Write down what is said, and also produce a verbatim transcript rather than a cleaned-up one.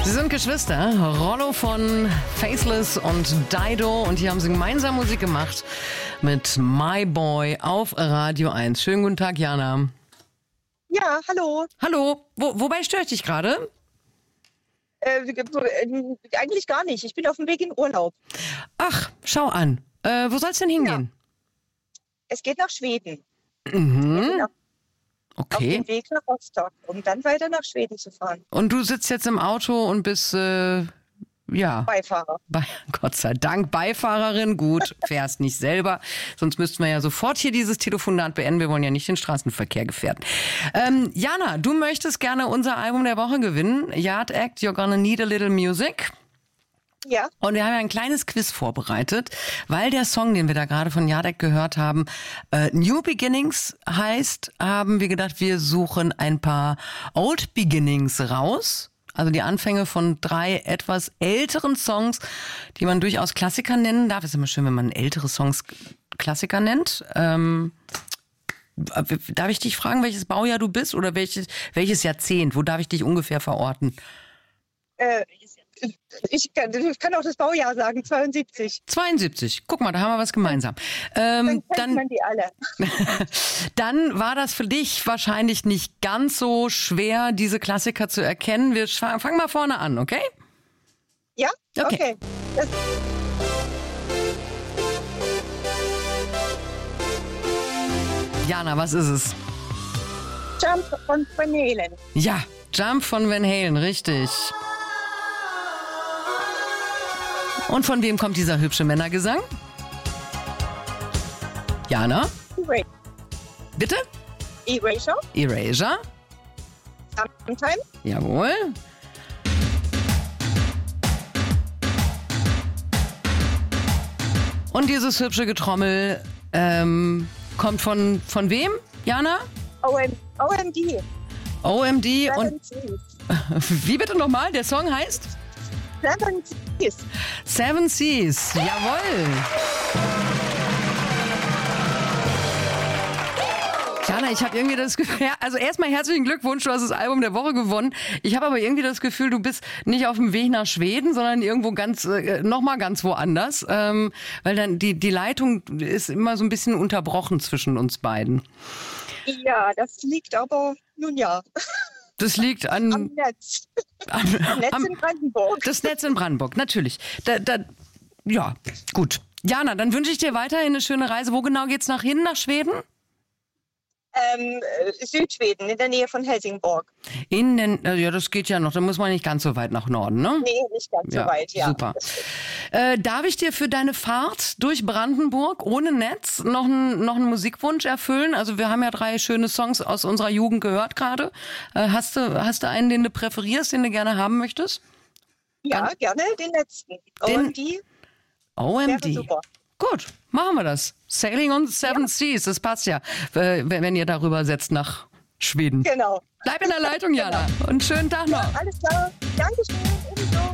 Sie sind Geschwister, Rollo von Faceless und Dido, und hier haben sie gemeinsam Musik gemacht mit My Boy auf Radio eins. Schönen guten Tag, Jana. Ja, hallo. Hallo, Wo, wobei störe ich dich gerade? Äh, äh, eigentlich gar nicht. Ich bin auf dem Weg in Urlaub. Ach, schau an. Äh, wo soll's denn hingehen? Ja. Es geht nach Schweden. Mhm. Auf Okay. dem Weg nach Rostock, um dann weiter nach Schweden zu fahren. Und du sitzt jetzt im Auto und bist, äh, ja, Beifahrer. Bei, Gott sei Dank Beifahrerin. Gut, fährst nicht selber. Sonst müssten wir ja sofort hier dieses Telefonat beenden. Wir wollen ja nicht den Straßenverkehr gefährden. Ähm, Jana, du möchtest gerne unser Album der Woche gewinnen. Yard Act, You're Gonna Need a Little Music. Ja. Und wir haben ja ein kleines Quiz vorbereitet, weil der Song, den wir da gerade von Yard Act gehört haben, äh, New Beginnings heißt, haben wir gedacht, wir suchen ein paar Old Beginnings raus. Also die Anfänge von drei etwas älteren Songs, die man durchaus Klassiker nennen darf. Ist immer schön, wenn man ältere Songs Klassiker nennt. Ähm, darf ich dich fragen, welches Baujahr du bist oder welches, welches Jahrzehnt? Wo darf ich dich ungefähr verorten? Äh, ich, kann, ich kann auch das Baujahr sagen, zweiundsiebzig. zweiundsiebzig. Guck mal, da haben wir was gemeinsam. Ähm, Dann kennt dann, man die alle. dann war das für dich wahrscheinlich nicht ganz so schwer, diese Klassiker zu erkennen. Wir fangen mal vorne an, okay? Ja? Okay. Okay. Das, Jana, was ist es? Jump von Van Halen. Ja, Jump von Van Halen, richtig. Und von wem kommt dieser hübsche Männergesang? Jana? Erasure. Bitte? Erasure. Erasure? Sometime. Jawohl. Und dieses hübsche Getrommel ähm, kommt von, von wem, Jana? O M, O M D. O M D und Seven Seas. wie bitte nochmal? Der Song heißt? Seven Seas. Seven Seas. Jawohl. Jana, ich habe irgendwie das Gefühl, ja, also erstmal herzlichen Glückwunsch, du hast das Album der Woche gewonnen. Ich habe aber irgendwie das Gefühl, du bist nicht auf dem Weg nach Schweden, sondern irgendwo ganz, äh, nochmal ganz woanders, ähm, weil dann die, die Leitung ist immer so ein bisschen unterbrochen zwischen uns beiden. Ja, das liegt aber, nun ja, Das liegt am an, Netz. an Am Netz am, in Brandenburg. das Netz in Brandenburg, natürlich. Da, da, ja, gut. Jana, dann wünsche ich dir weiterhin eine schöne Reise. Wo genau geht's nach hin, nach Schweden? Ähm, äh, Südschweden, in der Nähe von Helsingborg. In den, äh, ja, das geht ja noch. Da muss man nicht ganz so weit nach Norden, ne? Nee, nicht ganz Ja, so weit, ja. super. Äh, darf ich dir für deine Fahrt durch Brandenburg ohne Netz noch einen noch einen Musikwunsch erfüllen? Also wir haben ja drei schöne Songs aus unserer Jugend gehört gerade. Äh, hast du hast du einen, den du präferierst, den du gerne haben möchtest? Ja, Dann- gerne den letzten. Den- Und die O M D. wäre super. Gut, machen wir das. Sailing on the Seven Seas, das passt ja, äh, wenn wenn ihr darüber setzt nach Schweden. Genau. Bleib in der Leitung, Jana. Und schönen Tag noch. Alles klar. Dankeschön. Ebenso.